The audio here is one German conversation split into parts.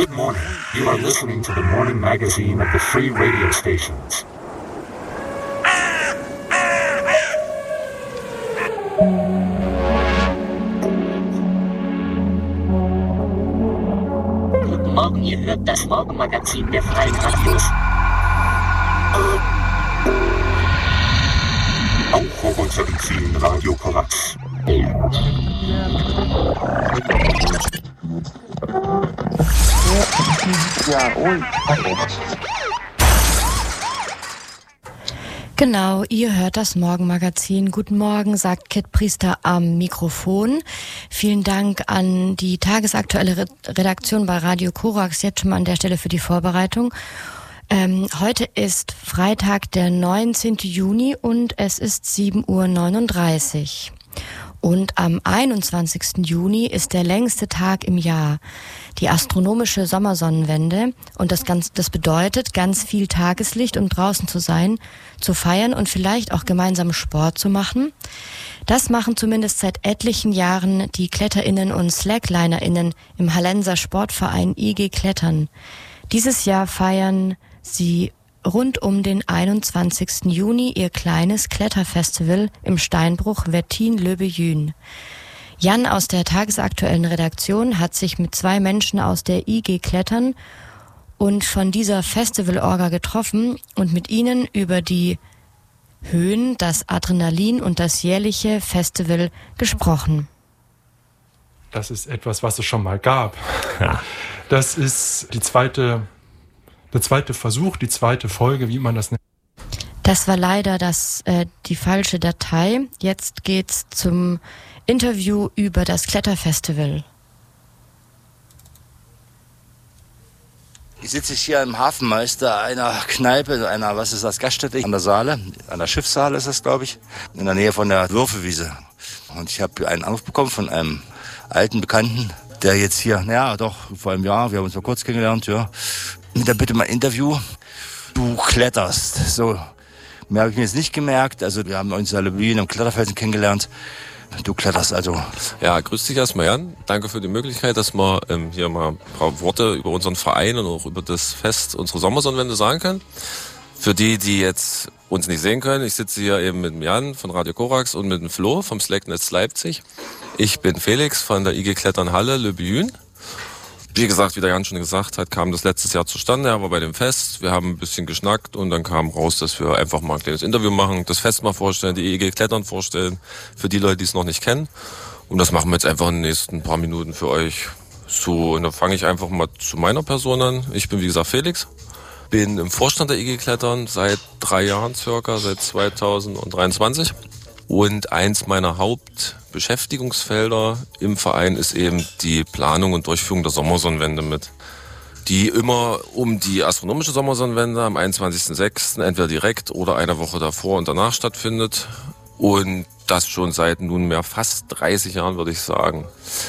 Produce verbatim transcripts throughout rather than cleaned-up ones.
Good morning. You are listening to the morning magazine of the free radio stations. Guten Morgen, ihr hört das Morgenmagazin der Freien Radios. Auch auf unserem vielen Radio Korax. Genau, ihr hört das Morgenmagazin. Guten Morgen, sagt Kit Priester am Mikrofon. Vielen Dank an die tagesaktuelle Redaktion bei Radio Korax, jetzt schon mal an der Stelle für die Vorbereitung. Ähm, heute ist Freitag, der neunzehnten Juni und es ist sieben Uhr neununddreißig. Und am einundzwanzigsten Juni ist der längste Tag im Jahr, die astronomische Sommersonnenwende. Und das, ganz, das bedeutet, ganz viel Tageslicht, um draußen zu sein, zu feiern und vielleicht auch gemeinsam Sport zu machen. Das machen zumindest seit etlichen Jahren die KletterInnen und SlacklinerInnen im Hallenser Sportverein I G Klettern. Dieses Jahr feiern sie rund um den einundzwanzigsten Juni ihr kleines Kletterfestival im Steinbruch Wettin-Löbejün. Jan aus der tagesaktuellen Redaktion hat sich mit zwei Menschen aus der I G Klettern und von dieser Festivalorga getroffen und mit ihnen über die Höhen, das Adrenalin und das jährliche Festival gesprochen. Das ist etwas, was es schon mal gab. Ja. Das ist die zweite Der zweite Versuch, die zweite Folge, wie man das nennt. Das war leider das, äh, die falsche Datei. Jetzt geht's zum Interview über das Kletterfestival. Ich sitze hier im Hafenmeister einer Kneipe, einer, was ist das, Gaststätte an der Saale, an der Schiffssaale ist das, glaube ich, in der Nähe von der Würfelwiese. Und ich habe einen Anruf bekommen von einem alten Bekannten, der jetzt hier, naja, doch, vor einem Jahr, wir haben uns mal kurz kennengelernt, ja, mit der Bitte mal Interview. Du kletterst. So, mehr habe ich mir jetzt nicht gemerkt. Also wir haben uns in Löbejün am Kletterfelsen kennengelernt. Du kletterst also. Ja, grüß dich erstmal, Jan. Danke für die Möglichkeit, dass wir ähm, hier mal ein paar Worte über unseren Verein und auch über das Fest, unsere Sommersonnenwende sagen können. Für die, die jetzt uns nicht sehen können, ich sitze hier eben mit dem Jan von Radio Korax und mit dem Flo vom Slacknetz Leipzig. Ich bin Felix von der I G Klettern Halle Löbejün. Wie gesagt, wie der Jan schon gesagt hat, kam das letztes Jahr zustande. Er war bei dem Fest. Wir haben ein bisschen geschnackt und dann kam raus, dass wir einfach mal ein kleines Interview machen, das Fest mal vorstellen, die I G Klettern vorstellen, für die Leute, die es noch nicht kennen. Und das machen wir jetzt einfach in den nächsten paar Minuten für euch. So, und dann fange ich einfach mal zu meiner Person an. Ich bin, wie gesagt, Felix. Bin im Vorstand der I G Klettern seit drei Jahren circa, seit zweitausenddreiundzwanzig. Und eins meiner Hauptbeschäftigungsfelder im Verein ist eben die Planung und Durchführung der Sommersonnenwende mit. Die immer um die astronomische Sommersonnenwende am einundzwanzigsten sechsten entweder direkt oder eine Woche davor und danach stattfindet. Und das schon seit nunmehr fast dreißig Jahren, würde ich sagen.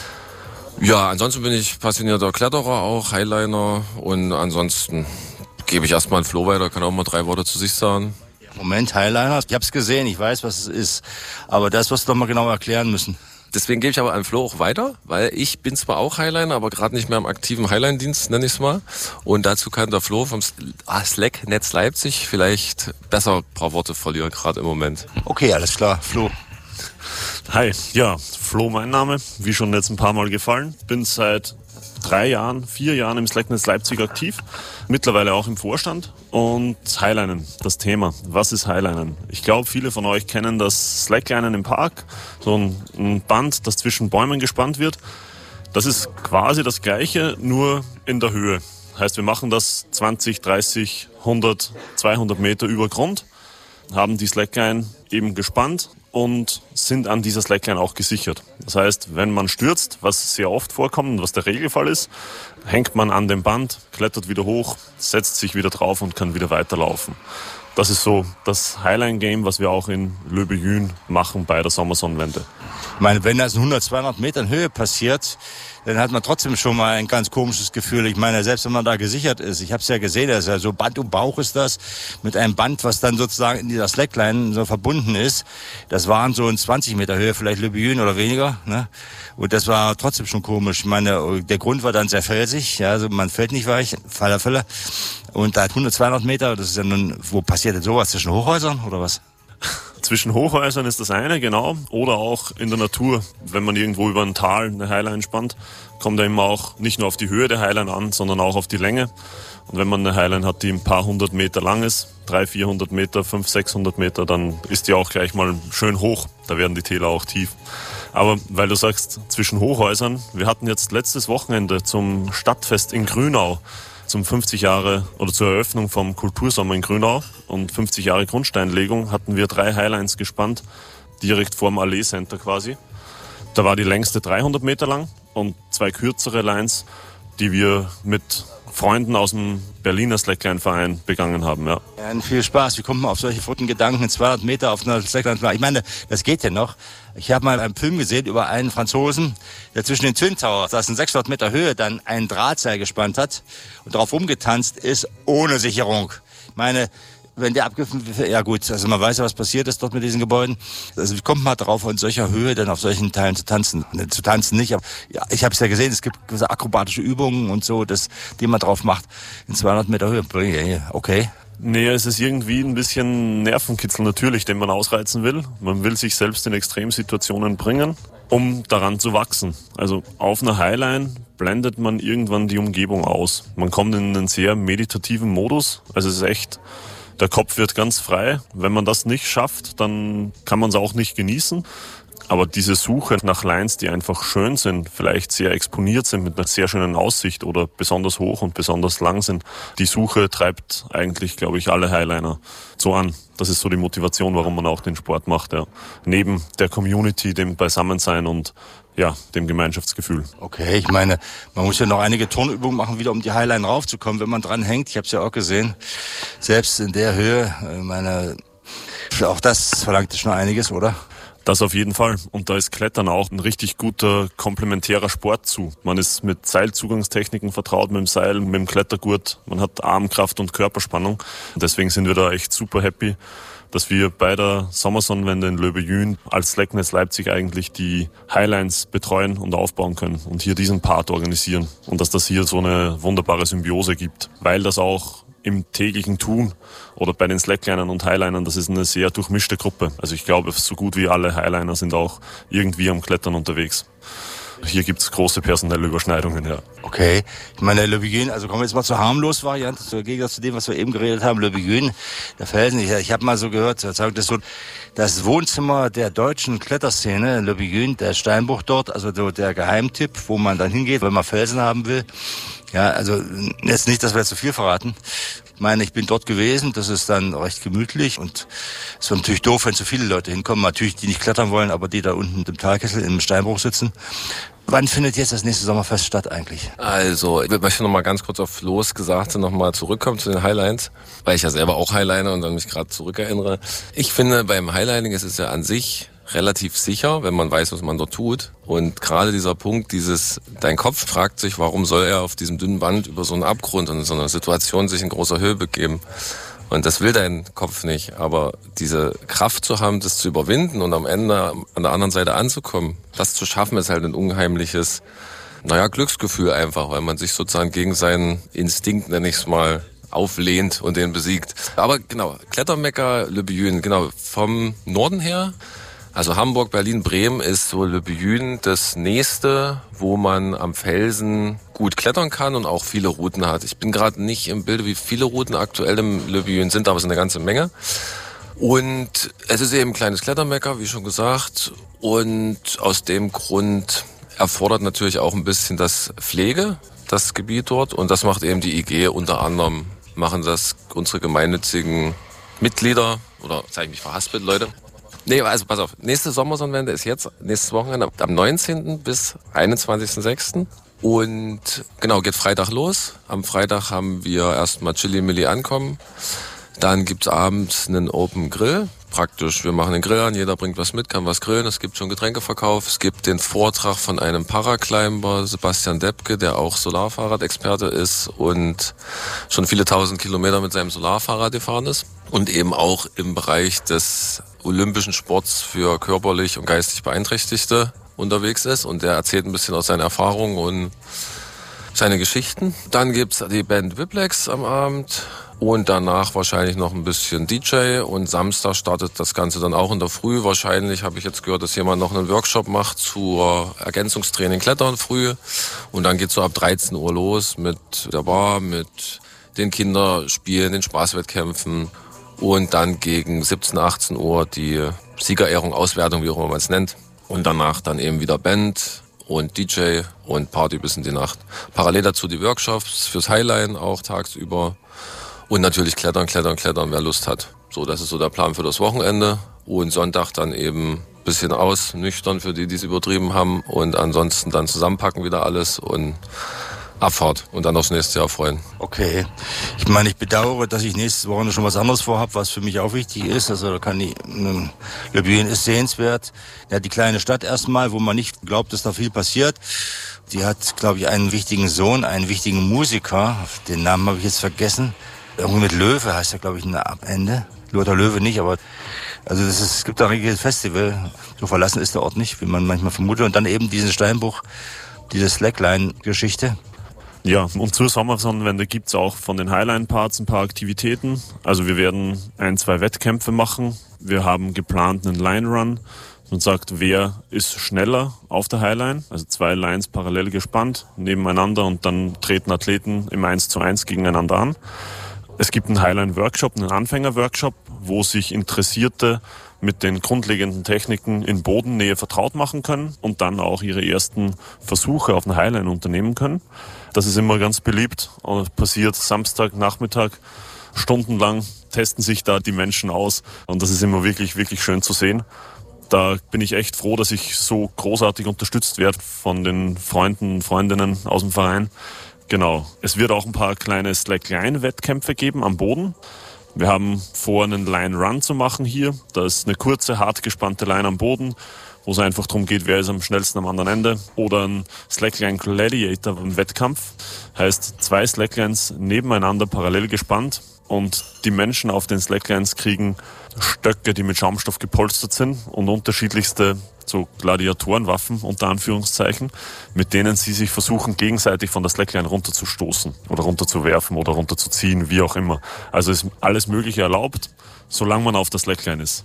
Ja, ansonsten bin ich passionierter Kletterer auch, Highliner. Und ansonsten gebe ich erstmal an Flo weiter, kann auch mal drei Worte zu sich sagen. Moment, Highliner. Ich habe es gesehen, ich weiß, was es ist. Aber das wirst du doch mal genau erklären müssen. Deswegen gebe ich aber an Flo auch weiter, weil ich bin zwar auch Highliner, aber gerade nicht mehr im aktiven Highline-Dienst, nenne ich es mal. Und dazu kann der Flo vom Slacknetz Leipzig vielleicht besser ein paar Worte verlieren, gerade im Moment. Okay, alles klar. Flo. Hi, ja, Flo mein Name, wie schon jetzt ein paar Mal gefallen. Bin seit drei Jahren, vier Jahren im Slacknetz Leipzig aktiv, mittlerweile auch im Vorstand. Und Highlinen, das Thema. Was ist Highlinen? Ich glaube, viele von euch kennen das Slacklinen im Park, so ein, ein Band, das zwischen Bäumen gespannt wird. Das ist quasi das Gleiche, nur in der Höhe. Heißt, wir machen das zwanzig, dreißig, hundert, zweihundert Meter über Grund, haben die Slackline eben gespannt und sind an dieser Slackline auch gesichert. Das heißt, wenn man stürzt, was sehr oft vorkommt und was der Regelfall ist, hängt man an dem Band, klettert wieder hoch, setzt sich wieder drauf und kann wieder weiterlaufen. Das ist so das Highline-Game, was wir auch in Löbejün machen bei der Sommersonnenwende. Ich meine, wenn das in hundert, zweihundert Metern Höhe passiert, dann hat man trotzdem schon mal ein ganz komisches Gefühl. Ich meine, selbst wenn man da gesichert ist, ich habe es ja gesehen, das ist ja so Band um Bauch ist das, mit einem Band, was dann sozusagen in dieser Slackline so verbunden ist. Das waren so in zwanzig Meter Höhe, vielleicht Le Buyune oder weniger, ne? Und das war trotzdem schon komisch. Ich meine, der Grund war dann sehr felsig, ja, also man fällt nicht weich, Fall der Fälle. Und da hat hundert, zweihundert Meter, das ist ja nun, wo passiert denn sowas, zwischen Hochhäusern oder was? Zwischen Hochhäusern ist das eine, genau. Oder auch in der Natur. Wenn man irgendwo über ein Tal eine Highline spannt, kommt da immer auch nicht nur auf die Höhe der Highline an, sondern auch auf die Länge. Und wenn man eine Highline hat, die ein paar hundert Meter lang ist, dreihundert, vierhundert Meter, fünfhundert, sechshundert Meter, dann ist die auch gleich mal schön hoch. Da werden die Täler auch tief. Aber weil du sagst, zwischen Hochhäusern, wir hatten jetzt letztes Wochenende zum Stadtfest in Grünau, zum fünfzig Jahre oder zur Eröffnung vom Kultursommer in Grünau und fünfzig Jahre Grundsteinlegung hatten wir drei Highlines gespannt, direkt vorm Allee Center quasi. Da war die längste dreihundert Meter lang und zwei kürzere Lines, die wir mit Freunden aus dem Berliner Slackline-Verein begangen haben, ja. Ja, viel Spaß. Wie kommt man auf solche verrückten Gedanken, zweihundert Meter auf einer Slackline? Ich meine, das geht ja noch. Ich habe mal einen Film gesehen über einen Franzosen, der zwischen den Twin Towers, das in sechshundert Meter Höhe, dann ein Drahtseil gespannt hat und darauf rumgetanzt ist, ohne Sicherung. Ich meine, wenn der abgegriffen wird, ja gut, also man weiß ja, was passiert ist dort mit diesen Gebäuden. Also wie kommt man darauf, in solcher Höhe dann auf solchen Teilen zu tanzen? Ne, zu tanzen nicht, aber ja, ich habe es ja gesehen, es gibt gewisse akrobatische Übungen und so, das, die man drauf macht in zweihundert Meter Höhe. Okay. Nee, es ist irgendwie ein bisschen Nervenkitzel natürlich, den man ausreizen will. Man will sich selbst in Extremsituationen bringen, um daran zu wachsen. Also auf einer Highline blendet man irgendwann die Umgebung aus. Man kommt in einen sehr meditativen Modus. Also es ist echt, der Kopf wird ganz frei. Wenn man das nicht schafft, dann kann man es auch nicht genießen. Aber diese Suche nach Lines, die einfach schön sind, vielleicht sehr exponiert sind mit einer sehr schönen Aussicht oder besonders hoch und besonders lang sind, die Suche treibt eigentlich, glaube ich, alle Highliner so an. Das ist so die Motivation, warum man auch den Sport macht. Ja. Neben der Community, dem Beisammensein und ja, dem Gemeinschaftsgefühl. Okay, ich meine, man muss ja noch einige Turnübungen machen, wieder um die Highline raufzukommen, wenn man dran hängt. Ich habe es ja auch gesehen, selbst in der Höhe, meine, auch das verlangt schon einiges, oder? Das auf jeden Fall. Und da ist Klettern auch ein richtig guter komplementärer Sport zu. Man ist mit Seilzugangstechniken vertraut, mit dem Seil, mit dem Klettergurt. Man hat Armkraft und Körperspannung. Und deswegen sind wir da echt super happy, dass wir bei der Sommersonnenwende in Le Buyune als Slackness Leipzig eigentlich die Highlines betreuen und aufbauen können und hier diesen Part organisieren. Und dass das hier so eine wunderbare Symbiose gibt, weil das auch im täglichen Tun oder bei den Slacklinern und Highlinern, das ist eine sehr durchmischte Gruppe. Also ich glaube, so gut wie alle Highliner sind auch irgendwie am Klettern unterwegs. Hier gibt's große personelle Überschneidungen, ja. Okay, ich meine, Le Buyune, also kommen wir jetzt mal zur harmlos Variante, im Gegensatz zu dem, was wir eben geredet haben, Le Buyune, der Felsen. Ich, ich habe mal so gehört, das ist so das Wohnzimmer der deutschen Kletterszene, Le Buyune, der Steinbruch dort, also so der Geheimtipp, wo man dann hingeht, wenn man Felsen haben will. Ja, also jetzt nicht, dass wir jetzt zu viel verraten. Ich meine, ich bin dort gewesen, das ist dann recht gemütlich und es wird natürlich doof, wenn zu viele Leute hinkommen, natürlich die nicht klettern wollen, aber die da unten im Talkessel im Steinbruch sitzen. Wann findet jetzt das nächste Sommerfest statt eigentlich? Also, ich möchte noch mal ganz kurz auf Flo's Gesagte noch mal zurückkommen zu den Highlines, weil ich ja selber auch Highliner und dann mich gerade zurückerinnere. Ich finde, beim Highlining ist es ja an sich relativ sicher, wenn man weiß, was man dort tut. Und gerade dieser Punkt, dieses, dein Kopf fragt sich, warum soll er auf diesem dünnen Band über so einen Abgrund und in so einer Situation sich in großer Höhe begeben? Und das will dein Kopf nicht. Aber diese Kraft zu haben, das zu überwinden und am Ende an der anderen Seite anzukommen, das zu schaffen, ist halt ein unheimliches, naja, Glücksgefühl einfach, weil man sich sozusagen gegen seinen Instinkt, nenne ich es mal, auflehnt und den besiegt. Aber genau, Klettermecker Le Buyune, genau, vom Norden her. Also Hamburg, Berlin, Bremen ist so Le Buyune das nächste, wo man am Felsen gut klettern kann und auch viele Routen hat. Ich bin gerade nicht im Bilde, wie viele Routen aktuell im Le Buyune sind, aber es sind eine ganze Menge. Und es ist eben ein kleines Klettermecker, wie schon gesagt. Und aus dem Grund erfordert natürlich auch ein bisschen das Pflege, das Gebiet dort. Und das macht eben die I G unter anderem, machen das unsere gemeinnützigen Mitglieder, oder zeige ich mich verhaspelt, Leute. Nee, also pass auf, nächste Sommersonnenwende ist jetzt, nächstes Wochenende, am neunzehnten bis einundzwanzigsten sechsten Und genau, geht Freitag los. Am Freitag haben wir erstmal Chili Milli ankommen. Dann gibt's abends einen Open Grill. praktisch, wir machen den Grill an, jeder bringt was mit, kann was grillen, es gibt schon Getränkeverkauf, es gibt den Vortrag von einem Paraclimber, Sebastian Deppke, der auch Solarfahrradexperte ist und schon viele tausend Kilometer mit seinem Solarfahrrad gefahren ist und eben auch im Bereich des olympischen Sports für körperlich und geistig Beeinträchtigte unterwegs ist und der erzählt ein bisschen aus seinen Erfahrungen und seine Geschichten. Dann gibt's die Band Whiplex am Abend. Und danach wahrscheinlich noch ein bisschen D J und Samstag startet das Ganze dann auch in der Früh. Wahrscheinlich habe ich jetzt gehört, dass jemand noch einen Workshop macht zur Ergänzungstraining Klettern früh. Und dann geht's so ab dreizehn Uhr los mit der Bar, mit den Kinderspielen, den Spaßwettkämpfen. Und dann gegen siebzehn, achtzehn Uhr die Siegerehrung, Auswertung, wie auch immer man es nennt. Und danach dann eben wieder Band und D J und Party bis in die Nacht. Parallel dazu die Workshops fürs Highline auch tagsüber. Und natürlich klettern, klettern, klettern, wer Lust hat. So, das ist so der Plan für das Wochenende. Und Sonntag dann eben ein bisschen aus, nüchtern für die, die es übertrieben haben. Und ansonsten dann zusammenpacken wieder alles und Abfahrt. Und dann aufs nächste Jahr freuen. Okay. Ich meine, ich bedauere, dass ich nächstes Wochenende schon was anderes vorhabe, was für mich auch wichtig ist. Also da kann ich, ähm, Le Buen ist sehenswert. Ja, die kleine Stadt erstmal, wo man nicht glaubt, dass da viel passiert. Die hat, glaube ich, einen wichtigen Sohn, einen wichtigen Musiker. Den Namen habe ich jetzt vergessen. Irgendwie mit Löwe heißt er, glaube ich, am Ende. Lothar Löwe nicht, aber also das ist, es gibt da ein richtiges Festival. So verlassen ist der Ort nicht, wie man manchmal vermutet. Und dann eben diesen Steinbruch, diese Slackline-Geschichte. Ja, und zur Sommersonnenwende gibt's auch von den Highline-Parts ein paar Aktivitäten. Also wir werden ein, zwei Wettkämpfe machen. Wir haben geplant einen Line-Run. Man sagt, wer ist schneller auf der Highline? Also zwei Lines parallel gespannt, nebeneinander und dann treten Athleten im eins zu eins gegeneinander an. Es gibt einen Highline-Workshop, einen Anfänger-Workshop, wo sich Interessierte mit den grundlegenden Techniken in Bodennähe vertraut machen können und dann auch ihre ersten Versuche auf einer Highline unternehmen können. Das ist immer ganz beliebt und passiert Samstag, Nachmittag, stundenlang testen sich da die Menschen aus und das ist immer wirklich, wirklich schön zu sehen. Da bin ich echt froh, dass ich so großartig unterstützt werde von den Freunden und Freundinnen aus dem Verein. Genau. Es wird auch ein paar kleine Slackline-Wettkämpfe geben am Boden. Wir haben vor, einen Line-Run zu machen hier. Da ist eine kurze, hart gespannte Line am Boden, wo es einfach darum geht, wer ist am schnellsten am anderen Ende. Oder ein Slackline Gladiator im Wettkampf. Heißt, zwei Slacklines nebeneinander parallel gespannt. Und die Menschen auf den Slacklines kriegen Stöcke, die mit Schaumstoff gepolstert sind und unterschiedlichste so Gladiatorenwaffen, unter Anführungszeichen, mit denen sie sich versuchen, gegenseitig von der Slackline runterzustoßen oder runterzuwerfen oder runterzuziehen, wie auch immer. Also ist alles Mögliche erlaubt, solange man auf der Slackline ist.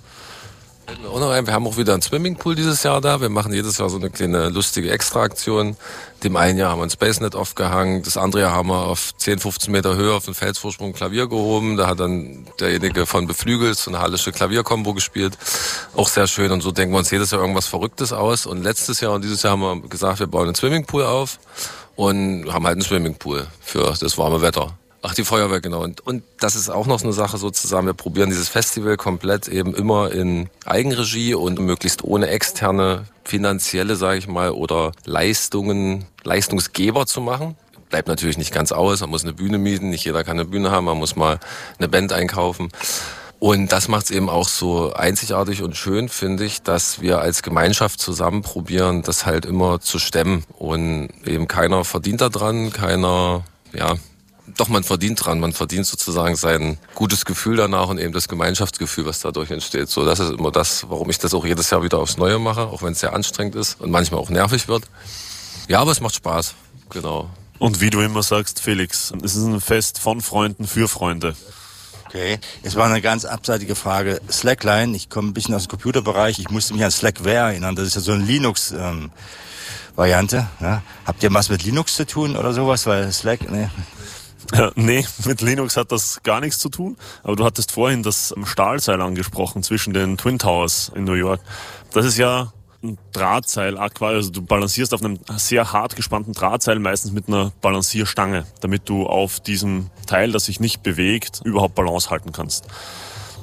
Wir haben auch wieder einen Swimmingpool dieses Jahr da. Wir machen jedes Jahr so eine kleine lustige Extraaktion. Dem einen Jahr haben wir ein Spacenet aufgehangen, das andere Jahr haben wir auf zehn, fünfzehn Meter Höhe auf den Felsvorsprung ein Klavier gehoben. Da hat dann derjenige von Beflügelt so eine hallische Klavierkombo gespielt. Auch sehr schön und so denken wir uns jedes Jahr irgendwas Verrücktes aus. Und letztes Jahr und dieses Jahr haben wir gesagt, wir bauen einen Swimmingpool auf und haben halt einen Swimmingpool für das warme Wetter. Ach, die Feuerwehr, genau. Und, und das ist auch noch so eine Sache sozusagen. Wir probieren dieses Festival komplett eben immer in Eigenregie und möglichst ohne externe finanzielle, sage ich mal, oder Leistungen, Leistungsgeber zu machen. Bleibt natürlich nicht ganz aus. Man muss eine Bühne mieten. Nicht jeder kann eine Bühne haben. Man muss mal eine Band einkaufen. Und das macht es eben auch so einzigartig und schön, finde ich, dass wir als Gemeinschaft zusammen probieren, das halt immer zu stemmen. Und eben keiner verdient da dran, keiner, ja... Doch, man verdient dran. Man verdient sozusagen sein gutes Gefühl danach und eben das Gemeinschaftsgefühl, was dadurch entsteht. So, das ist immer das, warum ich das auch jedes Jahr wieder aufs Neue mache, auch wenn es sehr anstrengend ist und manchmal auch nervig wird. Ja, aber es macht Spaß. Genau. Und wie du immer sagst, Felix, es ist ein Fest von Freunden für Freunde. Okay, jetzt war eine ganz abseitige Frage. Slackline, ich komme ein bisschen aus dem Computerbereich. Ich musste mich an Slackware erinnern. Das ist ja so ein Linux... Ähm Variante. Ja. Habt ihr was mit Linux zu tun oder sowas? Weil Slack, ne? Ja, nee, mit Linux hat das gar nichts zu tun. Aber du hattest vorhin das Stahlseil angesprochen zwischen den Twin Towers in New York. Das ist ja ein Drahtseil, also du balancierst auf einem sehr hart gespannten Drahtseil, meistens mit einer Balancierstange, damit du auf diesem Teil, das sich nicht bewegt, überhaupt Balance halten kannst.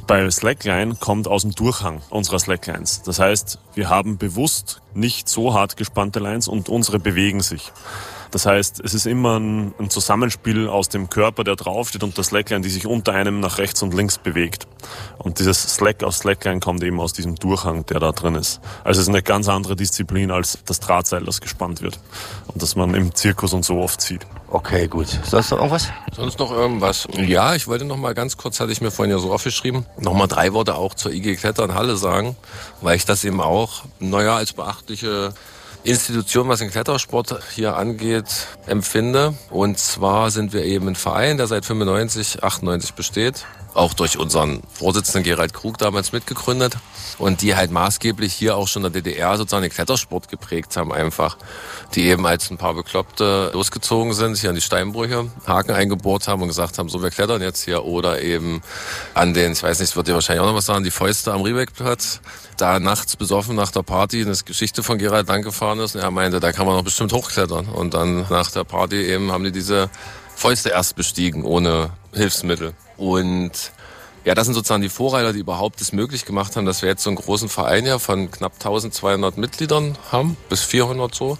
bei Slackline kommt aus dem Durchhang unserer Slacklines. Das heißt, wir haben bewusst nicht so hart gespannte Lines und unsere bewegen sich. Das heißt, es ist immer ein, ein Zusammenspiel aus dem Körper, der draufsteht, und der Slackline, die sich unter einem nach rechts und links bewegt. Und dieses Slack aus Slackline kommt eben aus diesem Durchhang, der da drin ist. Also es ist eine ganz andere Disziplin als das Drahtseil, das gespannt wird. Und das man im Zirkus und so oft sieht. Okay, gut. Sonst noch irgendwas? Sonst noch irgendwas? Ja, ich wollte noch mal ganz kurz, hatte ich mir vorhin ja so aufgeschrieben, noch mal drei Worte auch zur I G Klettern-Halle sagen, weil ich das eben auch, naja, als beachtliche Institution, was den Klettersport hier angeht, empfinde. Und zwar sind wir eben ein Verein, der seit fünfundneunzig, achtundneunzig besteht. Auch durch unseren Vorsitzenden Gerald Krug damals mitgegründet. Und die halt maßgeblich hier auch schon in der D D R sozusagen den Klettersport geprägt haben einfach. Die eben als ein paar Bekloppte losgezogen sind, hier an die Steinbrüche, Haken eingebohrt haben und gesagt haben, so, wir klettern jetzt hier. Oder eben an den, ich weiß nicht, es wird dir wahrscheinlich auch noch was sagen, die Fäuste am Riebeckplatz. Da nachts besoffen nach der Party eine Geschichte von Gerald lang gefahren ist. Und er meinte, da kann man doch bestimmt hochklettern. Und dann nach der Party eben haben die diese Fäuste erst bestiegen, ohne Hilfsmittel. Und ja, das sind sozusagen die Vorreiter, die überhaupt es möglich gemacht haben, dass wir jetzt so einen großen Verein hier von knapp eintausendzweihundert Mitgliedern haben, bis vierhundert so.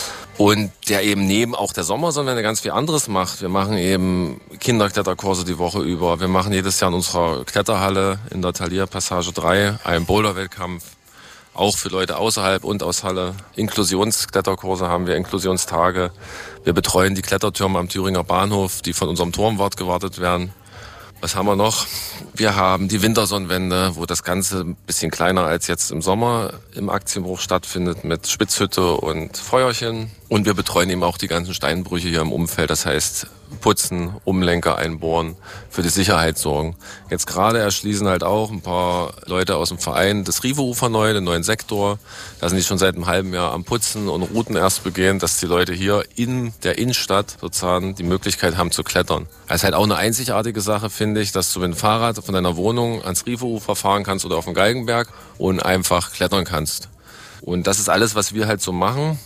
Und der eben neben auch der Sommersonnenwende ganz viel anderes macht. Wir machen eben Kinderkletterkurse die Woche über. Wir machen jedes Jahr in unserer Kletterhalle in der Thalia Passage drei einen Boulder-Wettkampf. Auch für Leute außerhalb und aus Halle. Inklusionskletterkurse haben wir, Inklusionstage. Wir betreuen die Klettertürme am Thüringer Bahnhof, die von unserem Turmwart gewartet werden. Was haben wir noch? Wir haben die Wintersonnenwende, wo das Ganze ein bisschen kleiner als jetzt im Sommer im Aktienbruch stattfindet, mit Spitzhütte und Feuerchen. Und wir betreuen eben auch die ganzen Steinbrüche hier im Umfeld. Das heißt, putzen, Umlenker einbohren, für die Sicherheit sorgen. Jetzt gerade erschließen halt auch ein paar Leute aus dem Verein das Rive-Ufer neu, den neuen Sektor. Da sind die schon seit einem halben Jahr am Putzen und Routen erst begehen, dass die Leute hier in der Innenstadt sozusagen die Möglichkeit haben zu klettern. Das ist halt auch eine einzigartige Sache, finde ich, dass du mit dem Fahrrad von deiner Wohnung ans Rive-Ufer fahren kannst oder auf den Galgenberg und einfach klettern kannst. Und das ist alles, was wir halt so machen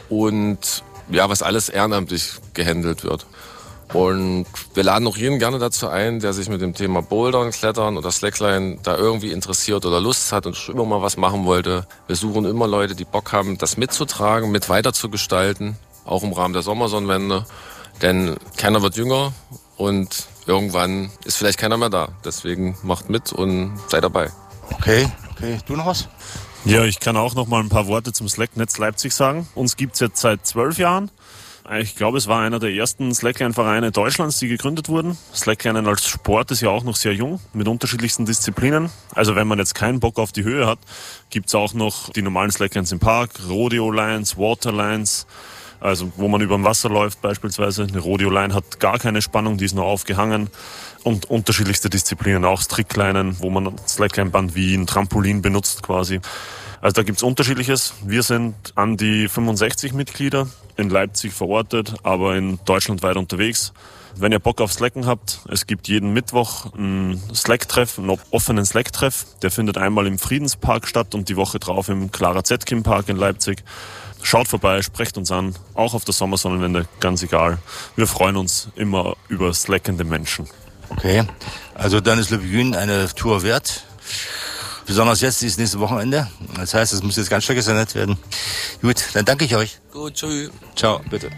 und ja, was alles ehrenamtlich gehandelt wird. Und wir laden auch jeden gerne dazu ein, der sich mit dem Thema Bouldern, Klettern oder Slackline da irgendwie interessiert oder Lust hat und schon immer mal was machen wollte. Wir suchen immer Leute, die Bock haben, das mitzutragen, mit weiterzugestalten, auch im Rahmen der Sommersonnenwende. Denn keiner wird jünger und irgendwann ist vielleicht keiner mehr da. Deswegen macht mit und seid dabei. Okay, okay. Du noch was? Ja, ich kann auch noch mal ein paar Worte zum Slacknetz Leipzig sagen. Uns gibt's jetzt seit zwölf Jahren. Ich glaube, es war einer der ersten Slackline-Vereine Deutschlands, die gegründet wurden. Slackline als Sport ist ja auch noch sehr jung, mit unterschiedlichsten Disziplinen. Also wenn man jetzt keinen Bock auf die Höhe hat, gibt's auch noch die normalen Slacklines im Park, Rodeo-Lines, Waterlines, also wo man über dem Wasser läuft beispielsweise. Eine Rodeo-Line hat gar keine Spannung, die ist nur aufgehangen. Und unterschiedlichste Disziplinen, auch Strickleinen, wo man Slackline-Band wie ein Trampolin benutzt quasi. Also da gibt's Unterschiedliches. Wir sind an die fünfundsechzig Mitglieder in Leipzig verortet, aber in Deutschland weit unterwegs. Wenn ihr Bock auf Slacken habt, es gibt jeden Mittwoch einen Slack-Treff, einen offenen Slack-Treff. Der findet einmal im Friedenspark statt und die Woche drauf im Clara Zetkin Park in Leipzig. Schaut vorbei, sprecht uns an, auch auf der Sommersonnenwende, ganz egal. Wir freuen uns immer über slackende Menschen. Okay, also dann ist Le Bugün eine Tour wert. Besonders jetzt, dieses nächste Wochenende. Das heißt, es muss jetzt ganz stark gesendet werden. Gut, dann danke ich euch. Gut, tschüss. Ciao, bitte.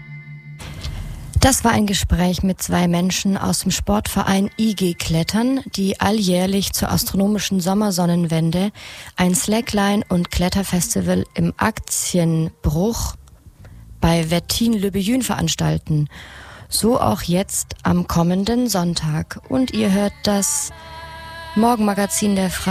Das war ein Gespräch mit zwei Menschen aus dem Sportverein I G Klettern, die alljährlich zur astronomischen Sommersonnenwende ein Slackline- und Kletterfestival im Aktienbruch bei Wettin-Le Bugün veranstalten. So auch jetzt am kommenden Sonntag. Und ihr hört das Morgenmagazin der Freien